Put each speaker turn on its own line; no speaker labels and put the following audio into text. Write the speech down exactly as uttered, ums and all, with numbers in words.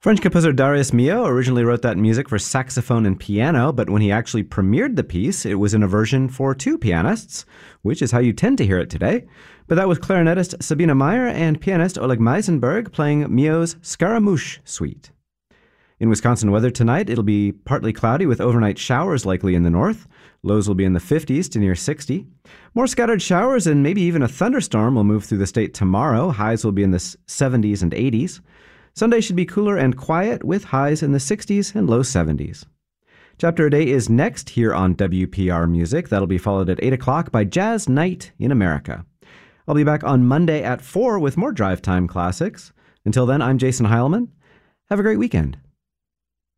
French composer Darius Milhaud originally wrote that music for saxophone and piano, but when he actually premiered the piece, it was in a version for two pianists, which is how you tend to hear it today. But that was clarinetist Sabine Meyer and pianist Oleg Meisenberg playing Milhaud's Scaramouche Suite. In Wisconsin weather tonight, it'll be partly cloudy with overnight showers likely in the north. Lows will be in the fifties to near sixty. More scattered showers and maybe even a thunderstorm will move through the state tomorrow. Highs will be in the seventies and eighties. Sunday should be cooler and quiet with highs in the sixties and low seventies. Chapter a Day is next here on W P R Music. That'll be followed at eight o'clock by Jazz Night in America. I'll be back on Monday at four with more Drive Time classics. Until then, I'm Jason Heilman. Have a great weekend.